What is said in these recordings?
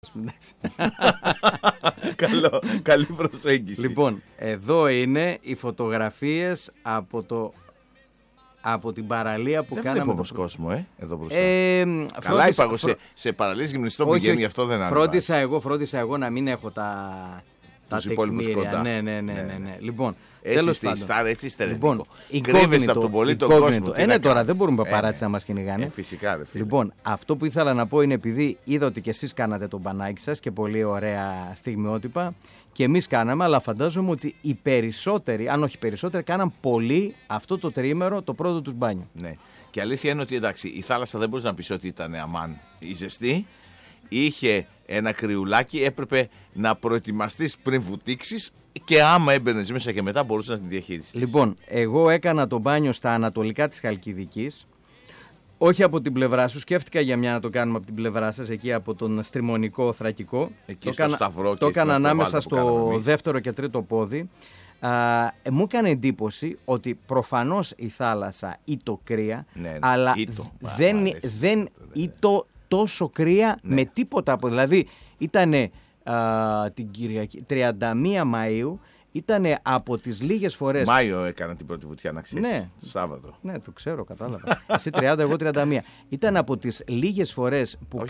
Καλή προσέγγιση. Λοιπόν, εδώ είναι οι φωτογραφίες από την παραλία που δεν κάναμε. Δεν βλέπω όμως κόσμο, εδώ μπροστά. Καλά είπα εγώ, σε παραλίες γυμνιστών πηγαίνει, γι' αυτό δεν άντρα. Φρόντισα εγώ να μην έχω τα τεκμήρια. Ναι. Λοιπόν, τέλος πάντων. Έτσι είστε, λοιπόν, κρύβεστε από τον πολύ τον κόσμο. Τώρα δεν μπορούμε παπαράτσι να μας κυνηγάνε. Φυσικά, ρε φίλε. Λοιπόν, αυτό που ήθελα να πω είναι, επειδή είδα ότι και εσείς κάνατε τον μπανάκι σας και πολύ ωραία στιγμιότυπα, και εμείς κάναμε, αλλά φαντάζομαι ότι οι περισσότεροι, αν όχι περισσότεροι, κάναν πολύ αυτό το τριήμερο, το πρώτο τους μπάνιο. Ναι. Και αλήθεια είναι ότι, εντάξει, η θάλασσα δεν μπορείς να πεις ότι ήταν αμάν η ζεστή. Είχε ένα κρυουλάκι, έπρεπε να προετοιμαστείς πριν βουτήξεις, και άμα έμπαινες μέσα και μετά μπορούσες να την διαχειριστείς. Λοιπόν, εγώ έκανα το μπάνιο στα ανατολικά της Χαλκιδικής. Όχι από την πλευρά σου, σκέφτηκα για μια να το κάνουμε από την πλευρά σας, εκεί από τον Στριμονικό Θρακικό. Εκεί στο Σταυρό. Το έκανα ανάμεσα στο δεύτερο και τρίτο πόδι. Μου έκανε εντύπωση ότι προφανώς η θάλασσα ήτο κρύα, αλλά δεν ήτο τόσο κρύα με τίποτα από. Δηλαδή ήταν την Κυριακή 31 Μαΐου. Ήτανε από τις λίγες φορές. Μάιο έκανα την πρώτη βουτιά, να ξέρεις. Ναι. Σάββατο. Ναι, το ξέρω, κατάλαβα. Εσύ 30, εγώ 31. Ήταν από τις λίγες φορές που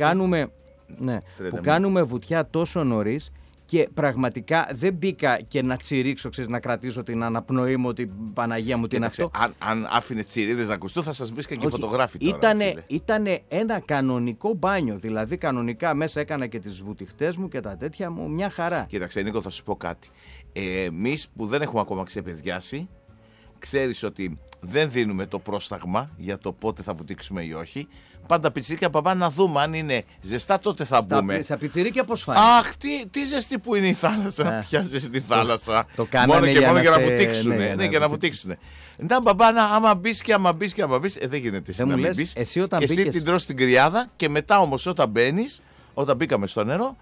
κάνουμε βουτιά τόσο νωρίς, και πραγματικά δεν μπήκα και να τσιρίξω, να κρατήσω την αναπνοή μου, ότι Παναγία μου, τι είναι αυτό. Αν άφηνε τσιρίδες να ακουστούν, θα σας βρίσκαν και φωτογράφοι τώρα. Ήτανε ένα κανονικό μπάνιο. Δηλαδή, κανονικά μέσα έκανα και τις βουτυχτές μου και τα τέτοια μου, μια χαρά. Κοίταξε, Νίκο, θα σου πω κάτι. Εμείς που δεν έχουμε ακόμα ξεπαιδιάσει, ξέρεις ότι δεν δίνουμε το πρόσταγμα για το πότε θα βουτήξουμε ή όχι. Πάντα πιτσιρίκια παπά να δούμε αν είναι ζεστά, τότε θα μπούμε. Στα πιτσιρίκια πώς φάνηκε. Αχ, τι ζεστή που είναι η θάλασσα. Ποια ζεστή θάλασσα. Το κάνανε μόνο και μόνο για να βουτήξουν. Ναι, για να βουτήξουν. Να μπαμπά, άμα μπεις και άμα μπεις, δεν γίνεται εσύ να μην μπεις. Εσύ την τρως στην κρυάδα, και μετά όμως όταν μπαίνεις, όταν μπήκαμε στο νερό,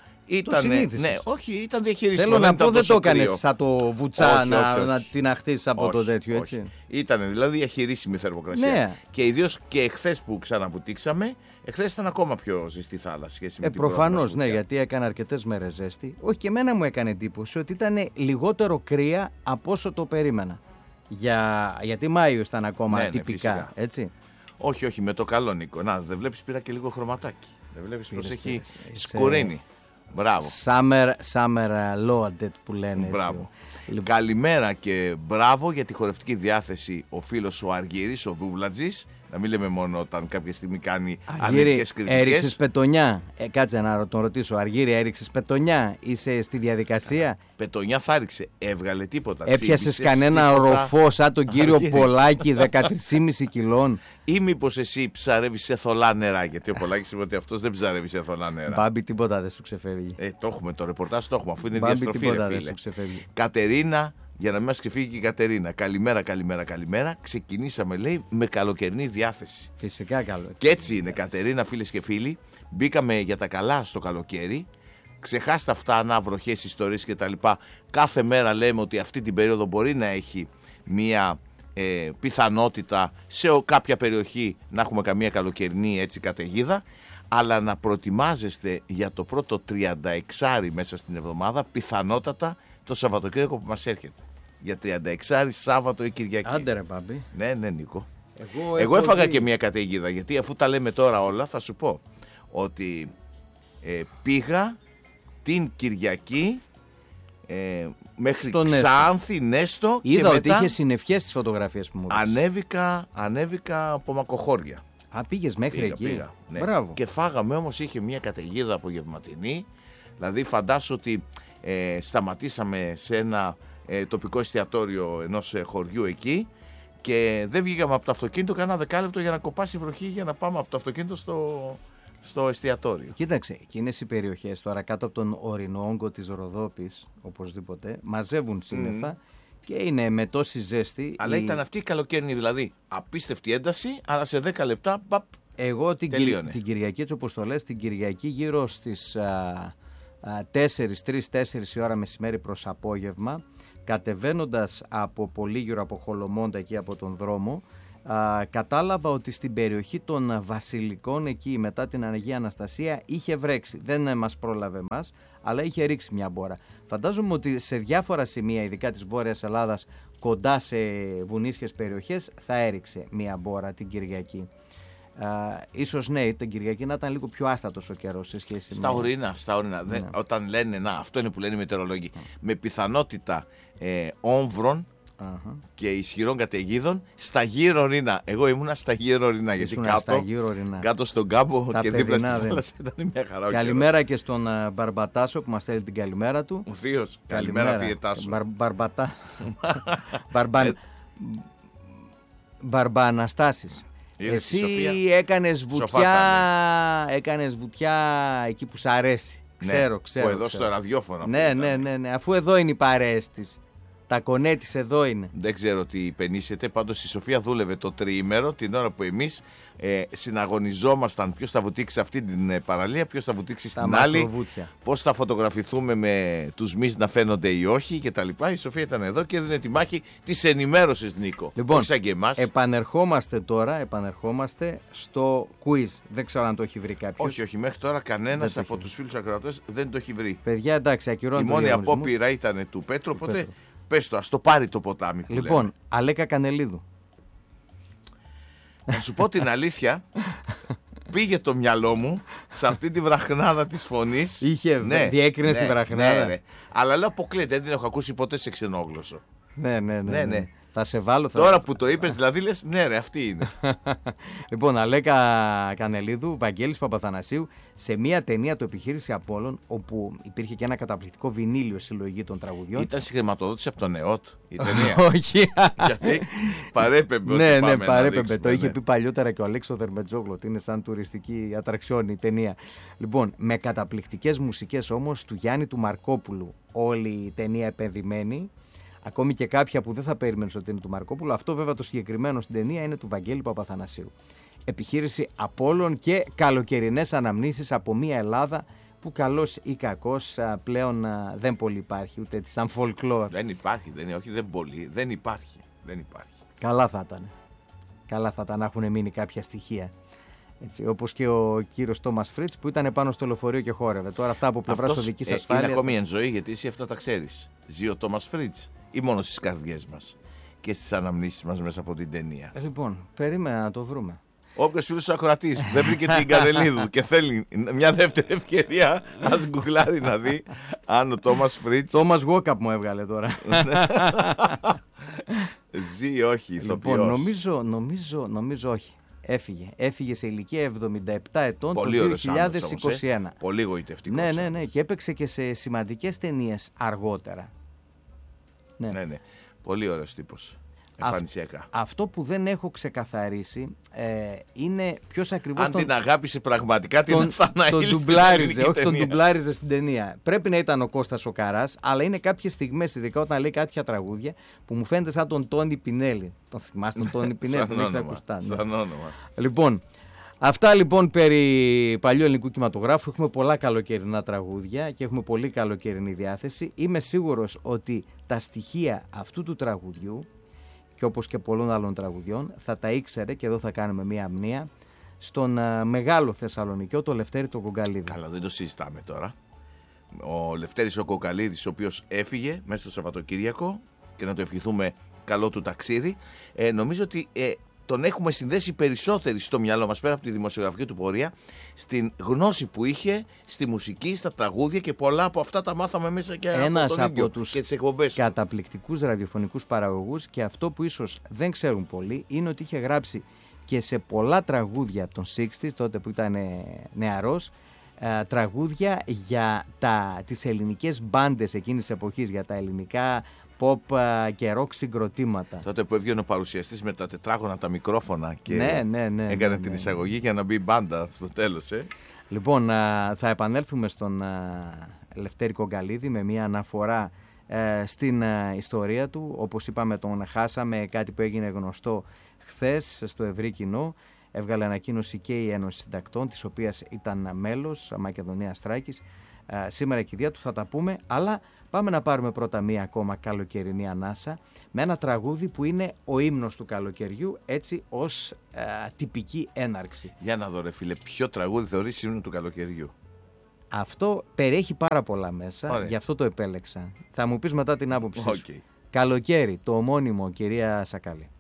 ήταν διαχειρισμένο. Θέλω να πω, δεν το έκανες σαν το βουτσά να την αχτίσεις από το τέτοιο, έτσι. Ήταν δηλαδή διαχειρίσιμη θερμοκρασία. Ναι. Και ιδίως και εχθές που ξαναβουτήξαμε, εχθές ήταν ακόμα πιο ζεστή θάλασσα. Προφανώς, ναι, γιατί έκανε αρκετές μέρες ζέστη. Όχι, και εμένα μου έκανε εντύπωση ότι ήταν λιγότερο κρύα από όσο το περίμενα. Γιατί Μάιο ήταν ακόμα τυπικά, έτσι. Όχι, με το καλό, Νίκο. Να, δεν βλέπεις, πήρα και λίγο χρωματάκι. Δεν βλέπεις πως έχει σκουρίνει. Μπράβο. Summer loaded που λένε. Μπράβο. Έτσι. Καλημέρα και μπράβο για τη χορευτική διάθεση ο φίλος ο Αργύρης, ο Δούβλατζης. Να μην λέμε μόνο όταν κάποια στιγμή κάνει αρνητικές κριτικές. Έριξες πετονιά. Κάτσε να τον ρωτήσω. Αργύρη, έριξες πετονιά. Είσαι στη διαδικασία. Πετονιά θα ρίξε. Έβγαλε τίποτα. Έπιασες κανένα ροφό σαν τον κύριο Πολάκη 13,5 κιλών. Ή μήπως εσύ ψαρεύεις σε θολά νερά? Γιατί ο Πολάκης είπε ότι αυτός δεν ψαρεύει σε θολά νερά. Μπάμπη, τίποτα δεν σου ξεφεύγει. Το έχουμε, το ρεπορτάζ το έχουμε, αφού είναι διαστροφή, ρε φίλε. Κατερίνα, για να μην μας ξεφύγει και η Κατερίνα. Καλημέρα. Ξεκινήσαμε, λέει, με καλοκαιρινή διάθεση. Φυσικά καλό. Και έτσι είναι, Κατερίνα, φίλες και φίλοι. Μπήκαμε για τα καλά στο καλοκαίρι. Ξεχάστε αυτά, να βροχές, ιστορίες κτλ. Κάθε μέρα λέμε ότι αυτή την περίοδο μπορεί να έχει μία πιθανότητα σε κάποια περιοχή να έχουμε καμία καλοκαιρινή έτσι καταιγίδα. Αλλά να προετοιμάζεστε για το πρώτο 36 μέσα στην εβδομάδα, πιθανότατα το Σαββατοκύριακο που μας έρχεται. Για 36 Σάββατο ή Κυριακή. Άντε ρε Μπάμπη. Ναι, Νίκο. Εγώ έφαγα και μια καταιγίδα, γιατί αφού τα λέμε τώρα όλα, θα σου πω ότι πήγα την Κυριακή μέχρι Ξάνθη, Νέστο. Είδα και ότι είχε συννεφιές στις φωτογραφίες που μου έδωσες. Ανέβηκα από Μακοχώρια. Πήγες μέχρι εκεί. Πήγα, ναι. Μπράβο. Και φάγαμε, όμως είχε μια καταιγίδα απογευματινή. Δηλαδή φαντάσου ότι σταματήσαμε σε ένα τοπικό εστιατόριο ενός χωριού εκεί, και δεν βγήκαμε από το αυτοκίνητο κανένα δεκάλεπτο για να κοπάσει η βροχή, για να πάμε από το αυτοκίνητο στο εστιατόριο. Κοίταξε, εκείνες οι περιοχές τώρα κάτω από τον ορεινό όγκο της Ροδόπης, οπωσδήποτε, μαζεύουν σύννεφα και είναι με τόση ζέστη. Αλλά ήταν αυτή η καλοκαίρινη, δηλαδή η ένταση, αλλά σε 10 λεπτά εγώ την Κυριακή, έτσι όπως το λες, την Κυριακή γύρω στις 3-4 η ώρα μεσημέρι προς απόγευμα, κατεβαίνοντας από Πολύγυρο, από Χολομόντα εκεί από τον δρόμο, κατάλαβα ότι στην περιοχή των Βασιλικών, εκεί μετά την Αγία Αναστασία, είχε βρέξει. Δεν μας πρόλαβε μας, αλλά είχε ρίξει μια μπόρα. Φαντάζομαι ότι σε διάφορα σημεία, ειδικά της Βόρειας Ελλάδας, κοντά σε βουνίσχες περιοχές, θα έριξε μια μπόρα την Κυριακή. Ίσως ναι, την Κυριακή να ήταν λίγο πιο άστατος ο καιρός σε σχέση στα ορεινά. Ναι. Όταν λένε, αυτό είναι που λένε οι μετεωρολόγοι, με πιθανότητα όμβρων και ισχυρών καταιγίδων στα γύρω ορεινά. Εγώ ήμουνα στα γύρω ορεινά, γιατί κάτω στον κάμπο στα και δίπλα στη θάλασσα ήταν μια χαρά. Καλημέρα και στον Μπαρμπατάσο που μας στέλνει την καλημέρα του. Ο θείος, καλημέρα Θιετάσο. Μπαρμπαναστάσεις. Εσύ έκανες βουτιά εκεί που σ' αρέσει. Ξέρω. Που εδώ στο ραδιόφωνο. Ναι, αφού εδώ είναι οι παρέες της. Τα κονέ της εδώ είναι. Δεν ξέρω τι πενήσετε. Πάντως η Σοφία δούλευε το τριήμερο την ώρα που εμείς συναγωνιζόμασταν ποιος θα βουτήξει αυτή την παραλία, ποιος θα βουτήξει στην άλλη, πώς θα φωτογραφηθούμε με τους μυς να φαίνονται ή όχι κτλ. Η Σοφία ήταν εδώ και έδινε τη μάχη της ενημέρωσης, Νίκο. Λοιπόν, επανερχόμαστε τώρα στο quiz. Δεν ξέρω αν το έχει βρει κάποιος. Όχι, μέχρι τώρα κανένας από τους φίλους ακροατές δεν το έχει βρει. Παιδιά, εντάξει, ακυρώνω. Η μόνη απόπειρα ήταν του Πέτρου, οπότε πες το, ας το πάρει το ποτάμι. Λοιπόν, Αλέκα Κανελίδου. Να σου πω την αλήθεια, πήγε το μυαλό μου σε αυτή τη βραχνάδα της φωνής. Διέκρινε τη βραχνάδα. Ναι. Αλλά λέω αποκλείεται, δεν την έχω ακούσει ποτέ σε ξενόγλωσσο. Ναι. Θα σε βάλω. Τώρα που το είπες, δηλαδή λες, ναι ρε, αυτή είναι. Λοιπόν, Αλέκα Κανελίδου, Βαγγέλης Παπαθανασίου, σε μια ταινία του Επιχείρηση Απόλλων, όπου υπήρχε και ένα καταπληκτικό βινίλιο συλλογή των τραγουδιών. Ήταν συγχρηματοδότηση από τον ΕΟΤ η ταινία. Όχι. Γιατί παρέπεμπε. Ναι, παρέπεμπε. Το είχε πει παλιότερα και ο Αλέξο Δερμετζόγλου, ότι είναι σαν τουριστική ατραξιόν η ταινία. Λοιπόν, με καταπληκτικές μουσικές όμως του Γιάννη του Μαρκόπουλου, όλη η ταινία επενδυμένη. Ακόμη και κάποια που δεν θα περίμενε ότι είναι του Μαρκόπουλου. Αυτό βέβαια το συγκεκριμένο στην ταινία είναι του Βαγγέλη Παπαθανασίου. Επιχείρηση Απόλλων και καλοκαιρινές αναμνήσεις από μια Ελλάδα που καλός ή κακός πλέον δεν πολύ υπάρχει, ούτε σαν folklore. Δεν υπάρχει, δεν υπάρχει. Καλά θα ήταν να έχουν μείνει κάποια στοιχεία. Έτσι, όπως και ο κύριος Τόμας Φρίτς που ήταν πάνω στο λεωφορείο και χόρευε. Τώρα αυτά από πλευράς οδικής ασφάλειας. Είναι ακόμη εν ζωή, γιατί εσύ αυτά τα ξέρεις. Ζει ο Τόμας Φρίτς ή μόνο στις καρδιές μας και στις αναμνήσεις μας μέσα από την ταινία. Λοιπόν, περίμενα να το βρούμε. Όποιος φίλος ακροατής δεν βρήκε την Κανελίδου και θέλει μια δεύτερη ευκαιρία, ας γκουγκλάρει να δει αν ο Τόμας Φρίτς. Τόμας Γουόκαπ μου έβγαλε τώρα. Ζει, όχι, ηθοποιός. Λοιπόν, νομίζω όχι. Έφυγε σε ηλικία 77 ετών το 2021. Πολύ γοητευτικός. Ναι, και έπαιξε και σε σημαντικές ταινίες αργότερα. Ναι. Πολύ ωραίος τύπος. Εμφανισιακά. Αυτό που δεν έχω ξεκαθαρίσει είναι ποιος ακριβώς αν την αγάπησε πραγματικά την τον ντουμπλάριζε. Όχι, τον ντουμπλάριζε στην ταινία. Πρέπει να ήταν ο Κώστας ο Καράς, αλλά είναι κάποιες στιγμές, ειδικά όταν λέει κάποια τραγούδια, που μου φαίνεται σαν τον Τόνι Πινέλη. Τον θυμάστε τον Τόνι Πινέλη που έχεις ακουστά. Σαν όνομα. Λοιπόν, αυτά λοιπόν περί παλιού ελληνικού κινηματογράφου. Έχουμε πολλά καλοκαιρινά τραγούδια και έχουμε πολύ καλοκαιρινή διάθεση. Είμαι σίγουρος ότι τα στοιχεία αυτού του τραγουδιού, και όπως και πολλών άλλων τραγουδιών, θα τα ήξερε, και εδώ θα κάνουμε μία αμνία, στον μεγάλο Θεσσαλονικιό, το Λευτέρη το Κογκαλίδη. Καλά, δεν το συζητάμε τώρα. Ο Λευτέρης ο Κογκαλίδης, ο οποίος έφυγε μέσα στο Σαββατοκύριακο, και να το ευχηθούμε καλό του ταξίδι, νομίζω ότι τον έχουμε συνδέσει περισσότεροι στο μυαλό μας, πέρα από τη δημοσιογραφική του πορεία, στην γνώση που είχε στη μουσική, στα τραγούδια, και πολλά από αυτά τα μάθαμε μέσα και από τον ίδιο και τις εκπομπές του. Καταπληκτικούς ραδιοφωνικούς παραγωγούς, και αυτό που ίσως δεν ξέρουν πολλοί είναι ότι είχε γράψει και σε πολλά τραγούδια των 60's, τότε που ήταν νεαρός, τραγούδια για τις ελληνικές μπάντες εκείνης της εποχής, για τα ελληνικά pop και rock συγκροτήματα. Τότε που έβγαινε ο παρουσιαστής με τα τετράγωνα τα μικρόφωνα και έκανε την εισαγωγή για να μπει μπάντα στο τέλος. Λοιπόν, θα επανέλθουμε στον Λευτέρη Κογκαλίδη με μια αναφορά στην ιστορία του. Όπως είπαμε, τον χάσαμε, κάτι που έγινε γνωστό χθες στο ευρύ κοινό. Έβγαλε ανακοίνωση και η Ένωση Συντακτών, της οποίας ήταν μέλος, Μακεδονία Στράκης. Σήμερα η κηδεία του, θα τα πούμε, αλλά Πάμε να πάρουμε πρώτα μία ακόμα καλοκαιρινή ανάσα με ένα τραγούδι που είναι ο ύμνος του καλοκαιριού, έτσι ως τυπική έναρξη. Για να δω ρε φίλε, ποιο τραγούδι θεωρείς ύμνο του καλοκαιριού? Αυτό περιέχει πάρα πολλά μέσα, Ωραία. Γι' αυτό το επέλεξα. Θα μου πεις μετά την άποψή σου. Καλοκαίρι, το ομώνυμο, κυρία Σακάλη.